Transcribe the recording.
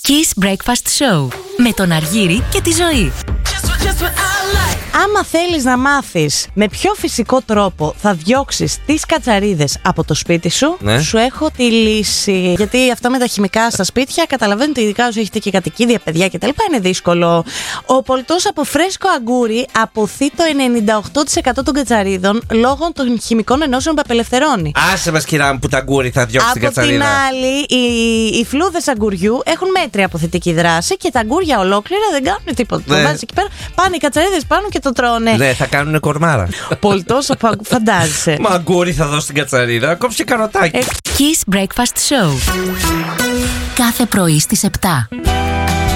Kiss Breakfast Show με τον Αργύρη και τη Ζωή. Άμα θέλεις να μάθεις με ποιο φυσικό τρόπο θα διώξεις τις κατσαρίδες από το σπίτι σου, Ναι. σου έχω τη λύση. Γιατί αυτό με τα χημικά στα σπίτια, καταλαβαίνετε, ειδικά όσοι έχετε και κατοικίδια, παιδιά κτλ., είναι δύσκολο. Ο πολτός από φρέσκο αγκούρι αποθεί το 98% των κατσαρίδων λόγω των χημικών ενώσεων που απελευθερώνει. Άσε μας, κυρά μου, που τα αγκούρι θα διώξει την Από την κατσαρίδα. άλλη, οι φλούδες αγκουριού έχουν μέτρια αποθητική δράση και τα αγκούρια ολόκληρα δεν κάνουν τίποτα. Ναι. Το βάζεις εκεί πέρα, πάνε οι κατσαρίδες πάνω και το τρώνε. Ναι, θα κάνουνε κορμάρα. Πολτός από φαντάζεσαι. Μα αγκούρι θα δώσει την κατσαρίδα, κόψε καροτάκι. Kiss Breakfast Show. Κάθε πρωί στις 7.